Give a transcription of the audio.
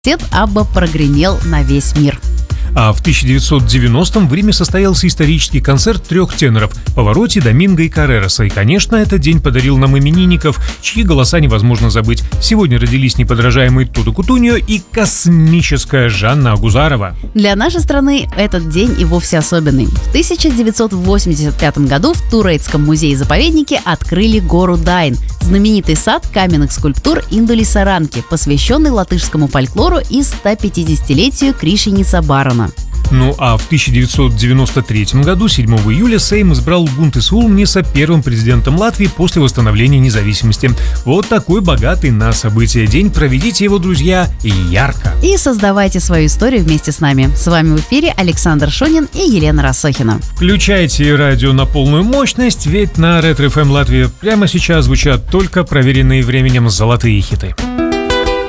Абба прогремел на весь мир. А в 1990-м в Риме состоялся исторический концерт 3 теноров – Паваротти, Доминго и Каррероса. И, конечно, этот день подарил нам именинников, чьи голоса невозможно забыть. Сегодня родились неподражаемый Туто Кутуньо и космическая Жанна Агузарова. Для нашей страны этот день и вовсе особенный. В 1985 году в Турейтском музее-заповеднике открыли гору Дайн – знаменитый сад каменных скульптур Индули Саранки, посвященный латышскому фольклору и 150-летию Кришеница Барона. Ну а в 1993 году, 7 июля, Сейм избрал Гунтес Улмниса первым президентом Латвии после восстановления независимости. Вот такой богатый на события день. Проведите его, друзья, ярко. И создавайте свою историю вместе с нами. С вами в эфире Александр Шунин и Елена Рассохина. Включайте радио на полную мощность, ведь на Ретро FM Латвии прямо сейчас звучат только проверенные временем золотые хиты.